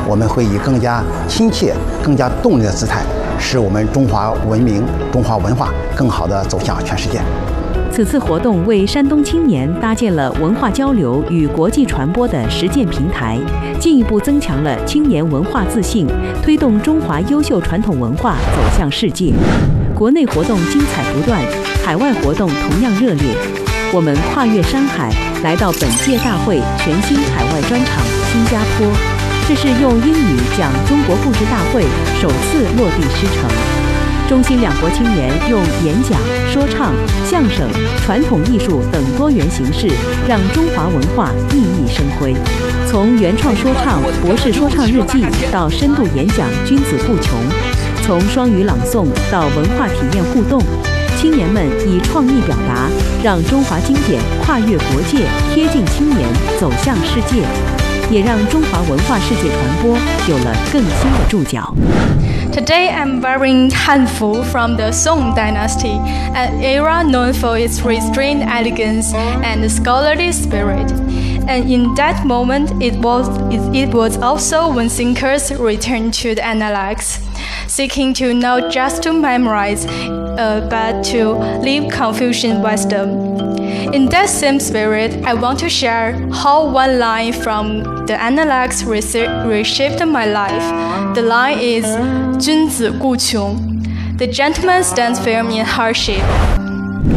我们会以更加亲切、更加动人的姿态，使我们中华文明、中华文化更好地走向全世界。 此次活动为山东青年搭建了文化交流与国际传播的实践平台，进一步增强了青年文化自信，推动中华优秀传统文化走向世界。国内活动精彩不断，海外活动同样热烈。我们跨越山海，来到本届大会全新海外专场新加坡，这是用英语讲中国故事大会首次落地施城。中新两国青年用演讲、说唱、相声、传统艺术等多元形式，让中华文化熠熠生辉。从原创说唱、博士说唱日记到深度演讲，君子不穷；从双语朗诵到文化体验互动，青年们以创意表达，让中华经典跨越国界，贴近青年，走向世界，也让中华文化世界传播有了更新的注脚。 Today I'm wearing Hanfu from the Song Dynasty, an era known for its restrained elegance and scholarly spirit. And in that moment, it was also when thinkers returned to the analogues, seeking to not just to memorize, but to live Confucian wisdom. In that same spirit, I want to share how one line from the analogues reshaped my life. The line is 君子固穷. The gentleman stands firm in hardship,